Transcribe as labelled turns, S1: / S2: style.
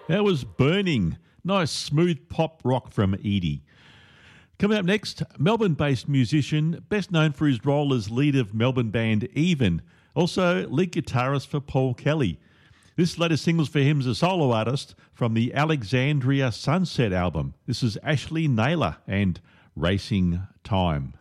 S1: That was Burning. Nice smooth pop rock from Edie. Coming up next, Melbourne-based musician, best known for his role as lead of Melbourne band Even, also lead guitarist for Paul Kelly. This latest single's for him as a solo artist from the Alexandria Sunset album. This is Ashley Naylor and Racing Time.